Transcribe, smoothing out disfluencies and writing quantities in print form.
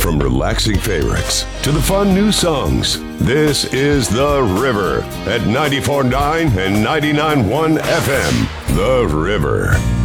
From relaxing favorites to the fun new songs, this is The River at 94.9 and 99.1 FM. The River.